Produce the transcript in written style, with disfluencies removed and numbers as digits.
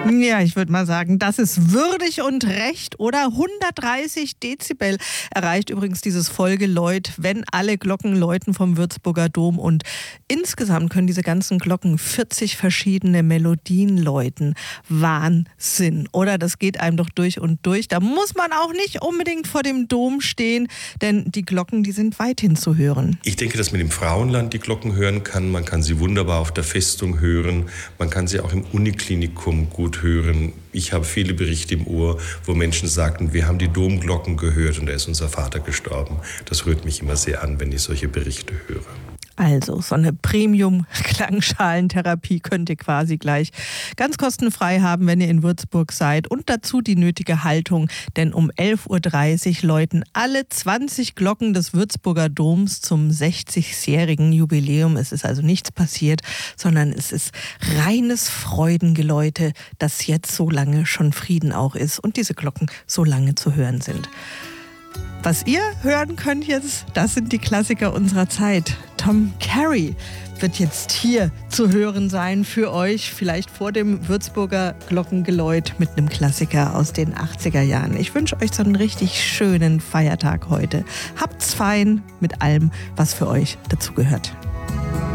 Ja, ich würde mal sagen, das ist würdig und recht, oder? 130 Dezibel erreicht übrigens dieses Folgeläut, wenn alle Glocken läuten vom Würzburger Dom. Und insgesamt können diese ganzen Glocken 40 verschiedene Melodien läuten. Wahnsinn, oder? Das geht einem doch durch und durch. Da muss man auch nicht unbedingt vor dem Dom stehen, denn die Glocken, die sind weithin zu hören. Ich denke, dass man im Frauenland die Glocken hören kann. Man kann sie wunderbar auf der Festung hören. Man kann sie auch im Uniklinikum gut hören. Ich habe viele Berichte im Ohr, wo Menschen sagten, wir haben die Domglocken gehört und da ist unser Vater gestorben. Das rührt mich immer sehr an, wenn ich solche Berichte höre. Also so eine Premium-Klangschalentherapie könnt ihr quasi gleich ganz kostenfrei haben, wenn ihr in Würzburg seid. Und dazu die nötige Haltung, denn um 11.30 Uhr läuten alle 20 Glocken des Würzburger Doms zum 60-jährigen Jubiläum. Es ist also nichts passiert, sondern es ist reines Freudengeläute, dass jetzt so lange schon Frieden auch ist und diese Glocken so lange zu hören sind. Was ihr hören könnt jetzt, das sind die Klassiker unserer Zeit. Tom Carey wird jetzt hier zu hören sein für euch, vielleicht vor dem Würzburger Glockengeläut mit einem Klassiker aus den 80er Jahren. Ich wünsche euch so einen richtig schönen Feiertag heute. Habt's fein mit allem, was für euch dazugehört.